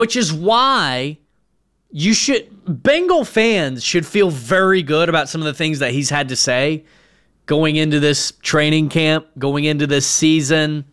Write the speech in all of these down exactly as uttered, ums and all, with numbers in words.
which is why you should, Bengal fans should feel very good about some of the things that he's had to say going into this training camp, going into this season.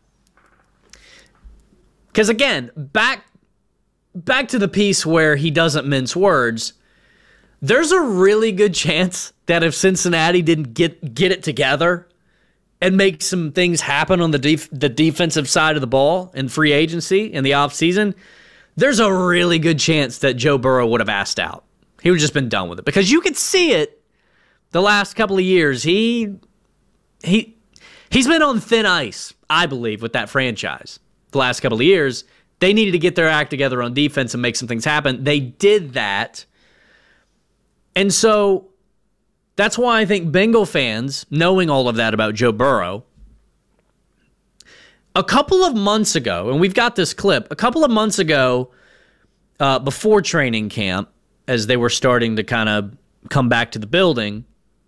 Because again, back back to the piece where he doesn't mince words, there's a really good chance that if Cincinnati didn't get get it together and make some things happen on the def- the defensive side of the ball in free agency in the offseason, there's a really good chance that Joe Burrow would have asked out. He would have just been done with it. Because you could see it the last couple of years. He he he's been on thin ice, I believe, with that franchise. The last couple of years, they needed to get their act together on defense and make some things happen. They did that. And so that's why I think Bengal fans, knowing all of that about Joe Burrow, a couple of months ago, and we've got this clip, a couple of months ago, uh, before training camp, as they were starting to kind of come back to the building,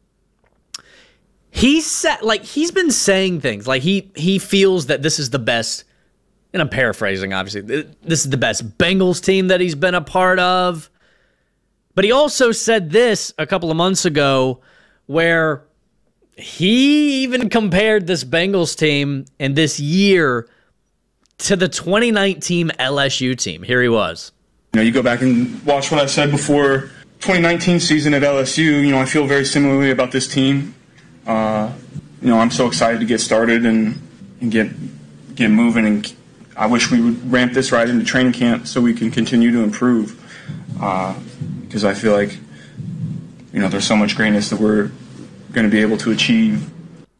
he said, like, he's been saying things like he he feels that this is the best. And I'm paraphrasing, obviously. This is the best Bengals team that he's been a part of. But he also said this a couple of months ago where he even compared this Bengals team and this year to the twenty nineteen L S U team. Here he was. You know, you go back and watch what I said before twenty nineteen season at L S U. You know, I feel very similarly about this team. Uh, you know, I'm so excited to get started and, and get get moving, and I wish we would ramp this right into training camp so we can continue to improve. Uh, because I feel like, you know, there's so much greatness that we're going to be able to achieve.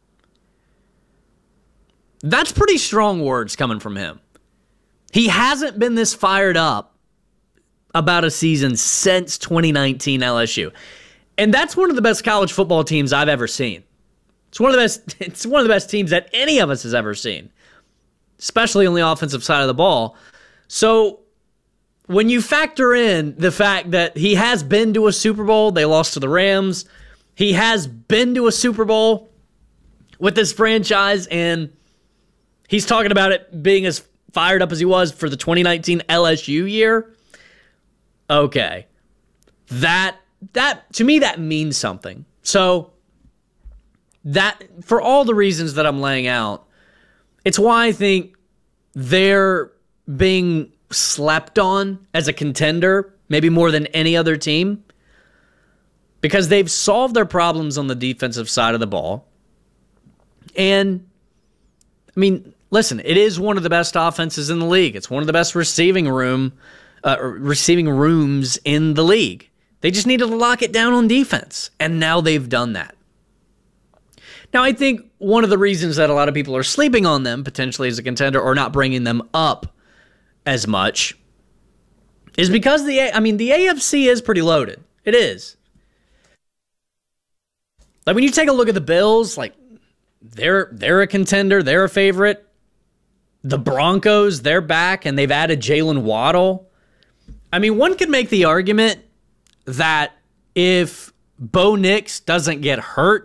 That's pretty strong words coming from him. He hasn't been this fired up about a season since twenty nineteen L S U. And that's one of the best college football teams I've ever seen. It's one of the best, it's one of the best teams that any of us has ever seen, especially on the offensive side of the ball. So when you factor in the fact that he has been to a Super Bowl, they lost to the Rams. He has been to a Super Bowl with this franchise, and he's talking about it being as fired up as he was for the twenty nineteen L S U year. Okay. That, that, to me, that means something. So that, for all the reasons that I'm laying out, it's why I think they're being slept on as a contender, maybe more than any other team, because they've solved their problems on the defensive side of the ball. And, I mean, listen, it is one of the best offenses in the league. It's one of the best receiving room, uh, receiving rooms in the league. They just needed to lock it down on defense, and now they've done that. Now, I think one of the reasons that a lot of people are sleeping on them, potentially as a contender, or not bringing them up as much, is because the, I mean, the A F C is pretty loaded. It is. Like, when you take a look at the Bills, like, they're they're a contender, they're a favorite. The Broncos, they're back, and they've added Jalen Waddle. I mean, one could make the argument that if Bo Nix doesn't get hurt,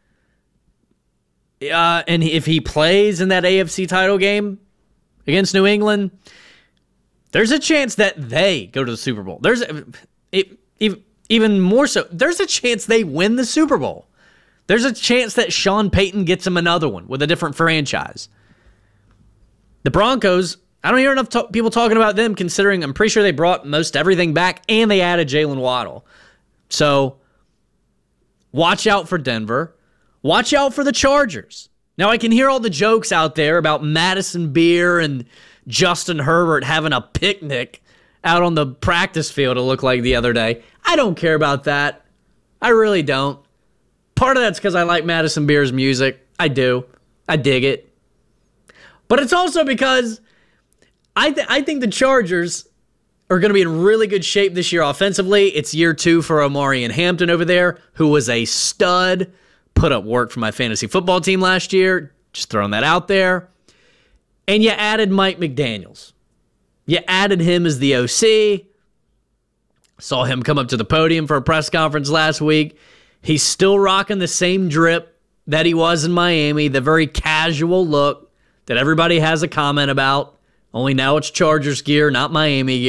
Uh, and if he plays in that A F C title game against New England, there's a chance that they go to the Super Bowl. There's it, even more so, there's a chance they win the Super Bowl. There's a chance that Sean Payton gets them another one with a different franchise. The Broncos, I don't hear enough to- people talking about them, considering I'm pretty sure they brought most everything back and they added Jalen Waddle. So watch out for Denver. Watch out for the Chargers. Now, I can hear all the jokes out there about Madison Beer and Justin Herbert having a picnic out on the practice field, it looked like the other day. I don't care about that. I really don't. Part of that's because I like Madison Beer's music. I do. I dig it. But it's also because I, th- I think the Chargers are going to be in really good shape this year offensively. It's year two for Omarion Hampton over there, who was a stud. Put up work for my fantasy football team last year. Just throwing that out there. And you added Mike McDaniels. You added him as the O C. Saw him come up to the podium for a press conference last week. He's still rocking the same drip that he was in Miami, the very casual look that everybody has a comment about. Only now it's Chargers gear, not Miami gear.